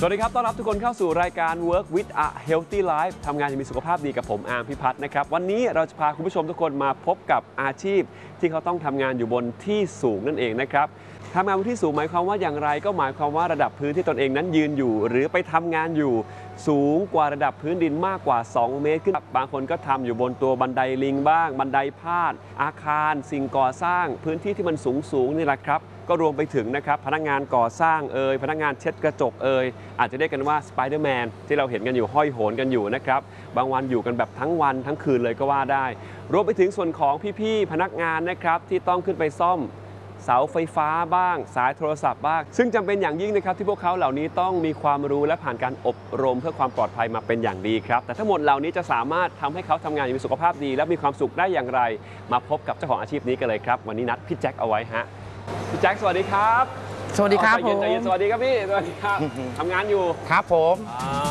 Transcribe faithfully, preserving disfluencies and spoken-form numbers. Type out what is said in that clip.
สวัสดีครับต้อนรับทุกคนเข้าสู่รายการ Work with a Healthy Life ทำงานอย่างมีสุขภาพดีกับผมอาร์มพิพัฒน์นะครับวันนี้เราจะพาคุณผู้ชมทุกคนมาพบกับอาชีพที่เขาต้องทำงานอยู่บนที่สูงนั่นเองนะครับทำงานบนที่สูงหมายความว่าอย่างไรก็หมายความว่าระดับพื้นที่ตนเองนั้นยืนอยู่หรือไปทำงานอยู่สูงกว่าระดับพื้นดินมากกว่าสองเมตรขึ้นบางคนก็ทำอยู่บนตัวบันไดลิงบ้างบันไดพาดอาคารสิ่งก่อสร้างพื้นที่ที่มันสูงสูงนี่แหละครับก็รวมไปถึงนะครับพนักงานก่อสร้างเอ่ยพนักงานเช็ดกระจกเอ่ยอาจจะเรียกกันว่าสไปเดอร์แมนที่เราเห็นกันอยู่ห้อยโหนกันอยู่นะครับบางวันอยู่กันแบบทั้งวันทั้งคืนเลยก็ว่าได้รวมไปถึงส่วนของพี่ๆพนักงานนะครับที่ต้องขึ้นไปซ่อมเสาไฟฟ้าบ้างสายโทรศัพท์บ้างซึ่งจำเป็นอย่างยิ่งนะครับที่พวกเขาเหล่านี้ต้องมีความรู้และผ่านการอบรมเพื่อความปลอดภัยมาเป็นอย่างดีครับแต่ทั้งหมดเหล่านี้จะสามารถทำให้เขาทำงานอย่างมีสุขภาพดีและมีความสุขได้อย่างไรมาพบกับเจ้าของอาชีพนี้กันเลยครับวันนี้นัดพี่แจ็คเอาไว้ฮะพี่แจ็คสวัสดีครับสวัสดีครับผมใจเย็นสวัสดีครับพี่สวัสดีครับทำงานอยู่ครับผม